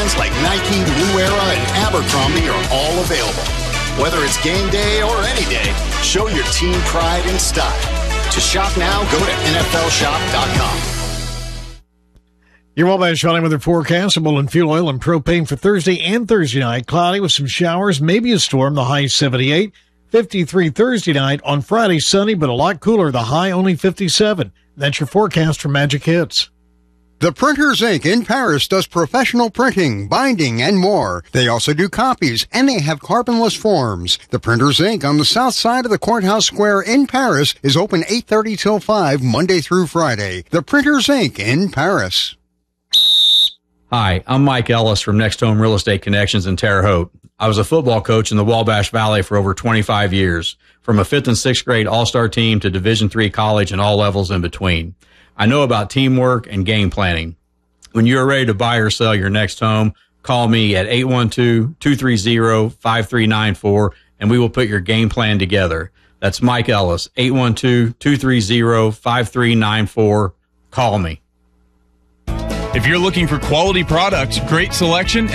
brands like Nike, New Era, and Abercrombie are all available. Whether it's game day or any day, show your team pride and style. To shop now, go to NFLshop.com. Your Wabash Valley weather forecast, and fuel oil and propane for Thursday and Thursday night. Cloudy with some showers, maybe a storm, the high 78. 53 Thursday night. On Friday, sunny, but a lot cooler, the high only 57. That's your forecast for Magic Hits. The Printers Inc. in Paris does professional printing, binding, and more. They also do copies, and they have carbonless forms. The Printers Inc. on the south side of the Courthouse Square in Paris is open 8:30 till 5, Monday through Friday. The Printers Inc. in Paris. Hi, I'm Mike Ellis from Next Home Real Estate Connections in Terre Haute. I was a football coach in the Wabash Valley for over 25 years, from a 5th and 6th grade all-star team to Division III college and all levels in between. I know about teamwork and game planning. When you're ready to buy or sell your next home, call me at 812-230-5394, and we will put your game plan together. That's Mike Ellis, 812-230-5394. Call me. If you're looking for quality products, great selection,